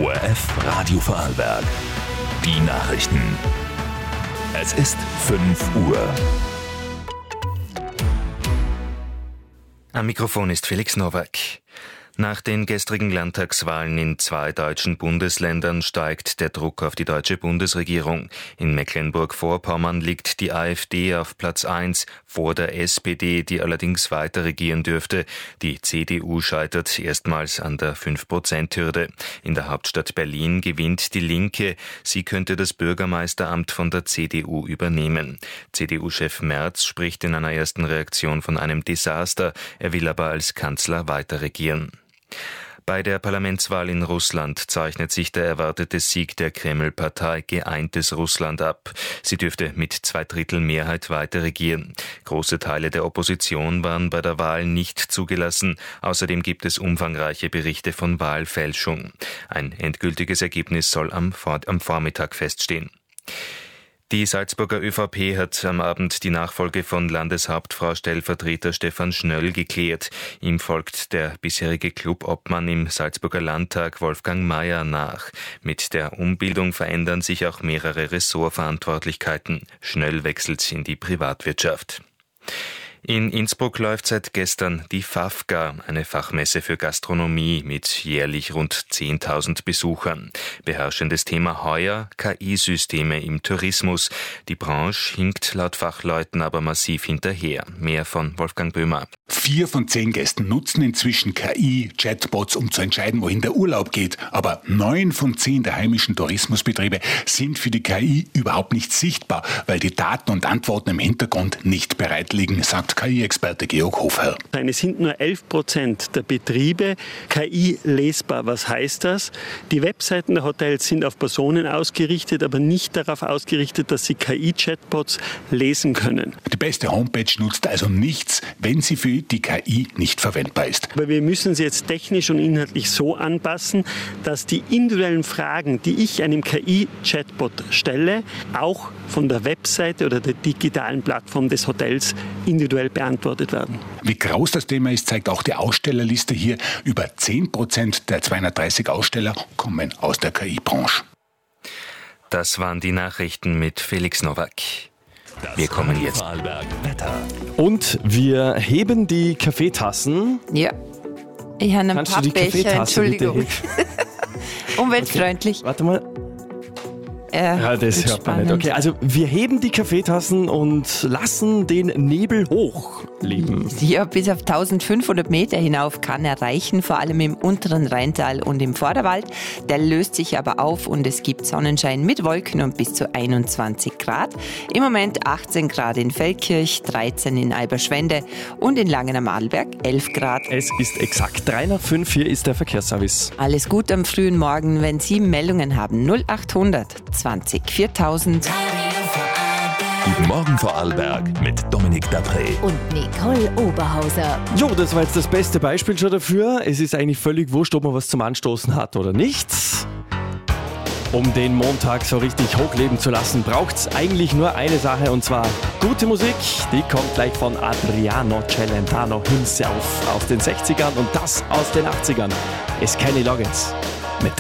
ORF Radio Vorarlberg. Die Nachrichten. Es ist 5 Uhr. Am Mikrofon ist Felix Nowak. Nach den gestrigen Landtagswahlen in 2 deutschen Bundesländern steigt der Druck auf die deutsche Bundesregierung. In Mecklenburg-Vorpommern liegt die AfD auf Platz 1 vor der SPD, die allerdings weiter regieren dürfte. Die CDU scheitert erstmals an der 5%-Hürde. In der Hauptstadt Berlin gewinnt die Linke. Sie könnte das Bürgermeisteramt von der CDU übernehmen. CDU-Chef Merz spricht in einer ersten Reaktion von einem Desaster. Er will aber als Kanzler weiter regieren. Bei der Parlamentswahl in Russland zeichnet sich der erwartete Sieg der Kreml-Partei Geeintes Russland ab. Sie dürfte mit 2/3 Mehrheit weiter regieren. Große Teile der Opposition waren bei der Wahl nicht zugelassen. Außerdem gibt es umfangreiche Berichte von Wahlfälschung. Ein endgültiges Ergebnis soll am Vormittag feststehen. Die Salzburger ÖVP hat am Abend die Nachfolge von Landeshauptfrau-Stellvertreter Stefan Schnöll geklärt. Ihm folgt der bisherige Clubobmann im Salzburger Landtag Wolfgang Mayer nach. Mit der Umbildung verändern sich auch mehrere Ressortverantwortlichkeiten. Schnöll wechselt in die Privatwirtschaft. In Innsbruck läuft seit gestern die FAFGA, eine Fachmesse für Gastronomie mit jährlich rund 10.000 Besuchern. Beherrschendes Thema heuer: KI-Systeme im Tourismus. Die Branche hinkt laut Fachleuten aber massiv hinterher. Mehr von Wolfgang Böhmer. 4 von 10 Gästen nutzen inzwischen KI-Chatbots, um zu entscheiden, wohin der Urlaub geht. Aber 9 von 10 der heimischen Tourismusbetriebe sind für die KI überhaupt nicht sichtbar, weil die Daten und Antworten im Hintergrund nicht bereit liegen, sagt KI-Experte Georg Hofherr. Es sind nur 11% der Betriebe KI-lesbar. Was heißt das? Die Webseiten der Hotels sind auf Personen ausgerichtet, aber nicht darauf ausgerichtet, dass sie KI-Chatbots lesen können. Die beste Homepage nutzt also nichts, wenn sie für die KI nicht verwendbar ist. Aber wir müssen sie jetzt technisch und inhaltlich so anpassen, dass die individuellen Fragen, die ich einem KI-Chatbot stelle, auch von der Webseite oder der digitalen Plattform des Hotels individuell beantwortet werden. Wie groß das Thema ist, zeigt auch die Ausstellerliste hier. Über 10% der 230 Aussteller kommen aus der KI-Branche. Das waren die Nachrichten mit Felix Nowak. Wir kommen jetzt. Und wir heben die Kaffeetassen. Ja. Ich habe einen Pappbecher, Entschuldigung. Umweltfreundlich. Okay. Warte mal. Ja, das hört man nicht. Okay, also wir heben die Kaffeetassen und lassen den Nebel hochleben. Ja, bis auf 1500 Meter hinauf kann er reichen, vor allem im unteren Rheintal und im Vorderwald. Der löst sich aber auf und es gibt Sonnenschein mit Wolken und bis zu 21 Grad. Im Moment 18 Grad in Feldkirch, 13 in Alberschwende und in Langen am Arlberg 11 Grad. Es ist exakt 3:05, hier ist der Verkehrsservice. Alles gut am frühen Morgen, wenn Sie Meldungen haben. 0800 20 4000. Guten Morgen Vorarlberg mit Dominik Dapré und Nicole Oberhauser. Jo, das war jetzt das beste Beispiel schon dafür. Es ist eigentlich völlig wurscht, ob man was zum Anstoßen hat oder nicht. Um den Montag so richtig hochleben zu lassen, braucht es eigentlich nur eine Sache, und zwar gute Musik. Die kommt gleich von Adriano Celentano himself aus den 60ern und das aus den 80ern. Es ist Kenny Loggins.